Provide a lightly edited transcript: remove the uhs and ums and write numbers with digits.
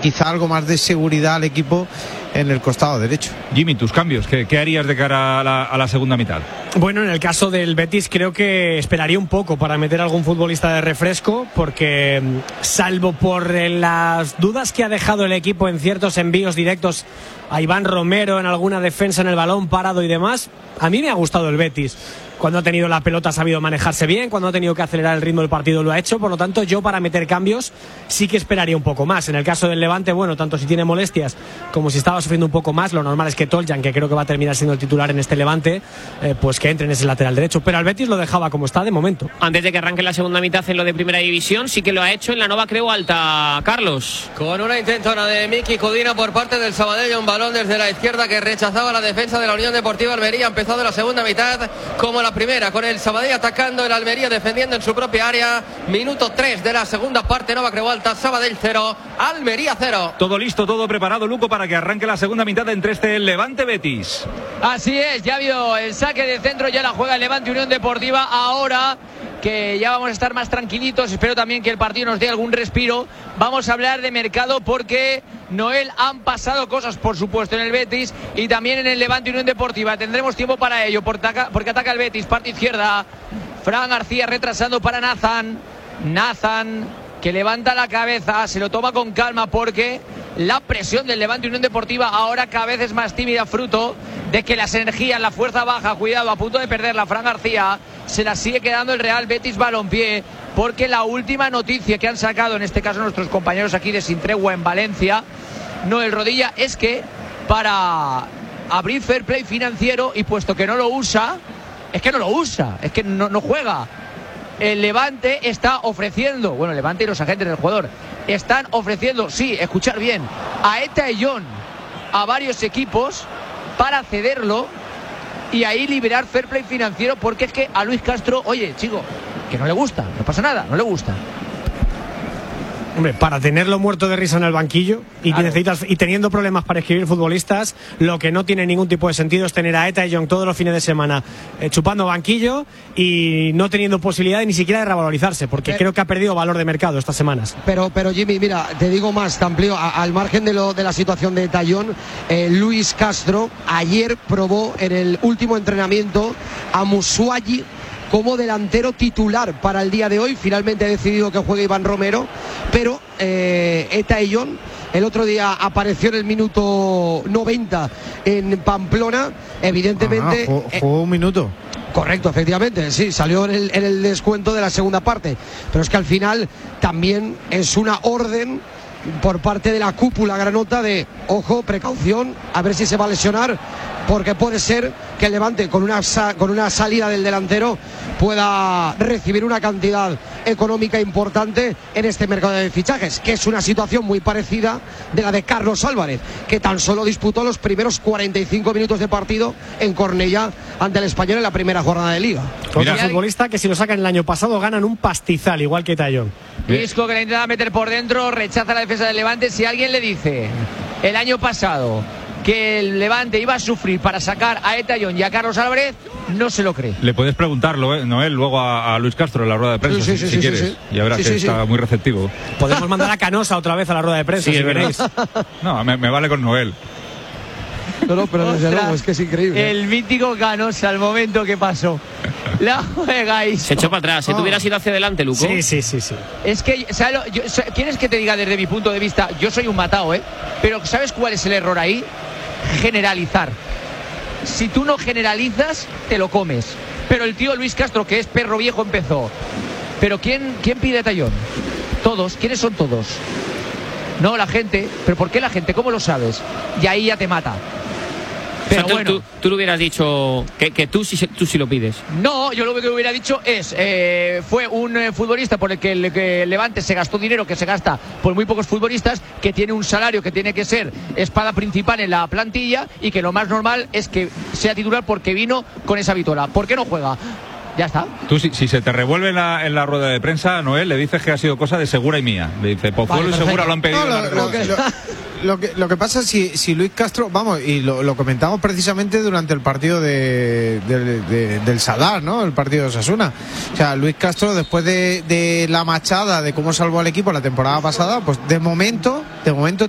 quizá algo más de seguridad al equipo en el costado derecho. Jimmy, tus cambios, ¿qué harías de cara a la segunda mitad? Bueno, en el caso del Betis creo que esperaría un poco para meter a algún futbolista de refresco, porque salvo por las dudas que ha dejado el equipo en ciertos envíos directos a Iván Romero, en alguna defensa en el balón parado y demás, a mí me ha gustado el Betis. Cuando ha tenido la pelota ha sabido manejarse bien, cuando ha tenido que acelerar el ritmo del partido lo ha hecho, por lo tanto yo para meter cambios sí que esperaría un poco más. En el caso del Levante, bueno, tanto si tiene molestias como si estaba sufriendo un poco más, lo normal es que Toljan, que creo que va a terminar siendo el titular en este Levante, pues que entre en ese lateral derecho, pero al Betis lo dejaba como está de momento. Antes de que arranque la segunda mitad en lo de primera división, sí que lo ha hecho en la Nova Creu Alta, Carlos. Con una intentona de Miki Cudina por parte del Sabadell, un balón desde la izquierda que rechazaba la defensa de la Unión Deportiva Almería. Ha empezado la segunda mitad como la primera, con el Sabadell atacando, el Almería defendiendo en su propia área. Minuto 3 de la segunda parte, Nova Creu Alta, Sabadell 0, Almería 0. Todo listo, todo preparado, Luco, para que arranque la segunda mitad entre este Levante Betis. Así es, ya ha habido el saque de centro, ya la juega el Levante Unión Deportiva. Ahora que ya vamos a estar más tranquilitos, espero también que el partido nos dé algún respiro. Vamos a hablar de mercado porque, Noel, han pasado cosas, por supuesto, en el Betis y también en el Levante Unión Deportiva. Tendremos tiempo para ello porque ataca el Betis, parte izquierda. Fran García retrasando para Nathan, que levanta la cabeza, se lo toma con calma porque la presión del Levante Unión Deportiva ahora cada vez es más tímida, fruto de que las energías, la fuerza baja, cuidado, a punto de perderla Fran García, se la sigue quedando el Real Betis Balompié, porque la última noticia que han sacado, en este caso nuestros compañeros aquí de Sin Tregua en Valencia, Noel Rodilla, es que para abrir fair play financiero, y puesto que no lo usa, es que no juega. El Levante está ofreciendo, bueno, el Levante y los agentes del jugador están ofreciendo, sí, escuchar bien, a Eta Eyón, a varios equipos para cederlo y ahí liberar fair play financiero, porque es que a Luis Castro, oye, chico, que no le gusta, no pasa nada, no le gusta. Hombre, para tenerlo muerto de risa en el banquillo y, claro, y teniendo problemas para escribir futbolistas, lo que no tiene ningún tipo de sentido es tener a Eta Eyón todos los fines de semana chupando banquillo y no teniendo posibilidad de ni siquiera de revalorizarse, porque creo que ha perdido valor de mercado estas semanas. Pero Jimmy, mira, te digo más, te amplío, al margen de la situación de Eta Eyón, Luis Castro ayer probó en el último entrenamiento a Musuayi como delantero titular para el día de hoy. Finalmente ha decidido que juegue Iván Romero, pero Eta Eyón el otro día apareció en el minuto 90 en Pamplona, evidentemente. Jugó un minuto. Correcto, efectivamente, sí, salió en el descuento de la segunda parte, pero es que al final también es una orden por parte de la cúpula granota de, ojo, precaución, a ver si se va a lesionar, porque puede ser que el Levante con una salida del delantero pueda recibir una cantidad económica importante en este mercado de fichajes, que es una situación muy parecida de la de Carlos Álvarez, que tan solo disputó los primeros 45 minutos de partido en Cornellá ante el Español en la primera jornada de Liga. Otro futbolista que si lo sacan el año pasado ganan un pastizal, igual que Eta Eyón. Isco, que le intenta meter por dentro, rechaza la defensa del Levante. Si alguien le dice el año pasado que el Levante iba a sufrir para sacar a Eta Eyón y a Carlos Álvarez, no se lo cree. Le puedes preguntarlo, Noel, luego a Luis Castro en la rueda de prensa, si quieres. Sí. Ya verás que está muy receptivo. Podemos mandar a Canosa otra vez a la rueda de prensa, si queréis. No, me vale con Noel. No, pero desde luego, es que es increíble. El mítico Canosa, al momento que pasó. La juegáis. Se echó para atrás. Si tú hubieras ido hacia adelante, Luco. Sí. Es que, ¿quieres que te diga desde mi punto de vista? Yo soy un matao, pero ¿sabes cuál es el error ahí? Generalizar. Si tú no generalizas, te lo comes. Pero el tío Luis Castro, que es perro viejo, empezó. Pero ¿quién pide Eta Eyón? Todos. ¿Quiénes son todos? No, la gente. ¿Pero por qué la gente? ¿Cómo lo sabes? Y ahí ya te mata. Pero o sea, bueno, tú le hubieras dicho que tú sí lo pides. No, yo lo que hubiera dicho es fue un futbolista por el que el Levante se gastó dinero, que se gasta por muy pocos futbolistas, que tiene un salario que tiene que ser espada principal en la plantilla y que lo más normal es que sea titular porque vino con esa vitola. ¿Por qué no juega? Ya está. Tú, si se te revuelve en la rueda de prensa, Noel, le dices que ha sido cosa de Segura y mía. Le dice, Pozuelo y Segura lo han pedido. Lo que pasa es si Luis Castro, vamos, y lo comentamos precisamente durante el partido del Sadar, ¿no? El partido de Osasuna. O sea, Luis Castro, después de la machada de cómo salvó al equipo la temporada pasada, pues de momento